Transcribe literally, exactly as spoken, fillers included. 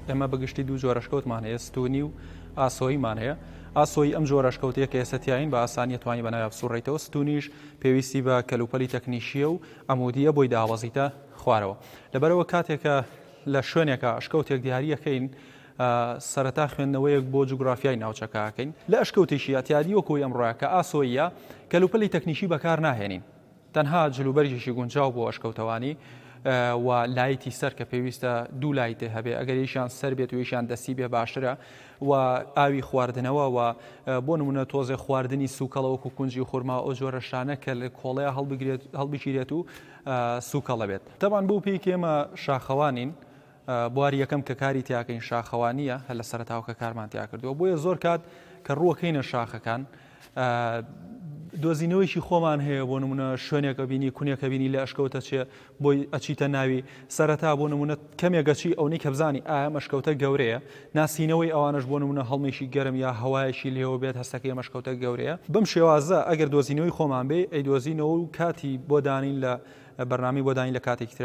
ئێمە بەگشتی دوو جۆرە شکەوتمان هەیە، ستونی و ئاسۆیمان هەیە. ئاسۆی ئەم جۆرە شکەوتەیە کە ئێستاین بە ئاسانی توانی بەناوی بسوڕێتەوە، ستونیش پێویستی بە کەلوپەلی تەکنیشیە و ئەمودیە بۆی داوەزیتە خوارەوە. لەبەرەوە کاتێکە لە شوێنێکە شکەوتێک دیاریەکەین سەرەتا خوێندنەوەیەک بۆ جوگرافیای ناوچەکەکەین لە ئەشکەوتێکی یاتیادی وەکوی ئەمڕۆیە کە ئاسۆیە کەلوپەلی تەکنیشی بەکار ناهێنین، تەنها جلوبەرجێکی گونجاو بۆ ئەشکەوتەوانی و لایتی سەر کە پێویستە دوو لایتێ هەبێ، ئەگەر یشان سەر بێت و یشان دەستی بێ باشترە، و ئاوی خواردنەوە و بۆ نمونە تۆزێ خواردنی سوکەڵەوەکو کونجی و خورما ئەو جۆرە شانە کە لە کۆڵەیە هەڵبگیرێت و سوکەڵە بێت. تەبان بۆ پێی ئێمە شاخەوانین، بواری یەکەم کە کاری تیاکەین شاخەوانیە هە لە سەرتاوکە کارمان تیا کردووە، بۆیە زۆر کات کە ڕووەکەینە شاخەکان دۆزینەوەیکی خۆمان هەیە، بۆ نمونە شوێنێکە بینی کونێکە بینی لە ئەشکەوتە چێ بۆی ئەچیتە ناوی سەرەتا بۆ نمونە کەمێگەچی ئەوەی کە بزانی ئایا مەشکەوتە گەورەیە، ناسینەوەی ئەوانش بۆ نمونە هەڵمێکی گەرم یا هەوایەکی لێەوە بێت هەستەکەی مەشکەوتە گەورەیە. بەم شێوازە ئەگەر دۆزینەوەی خۆمان بێ ئەی دۆزینەوە و کاتی بۆ دانین لە بەرنامی بۆ دانین لە کاتێکی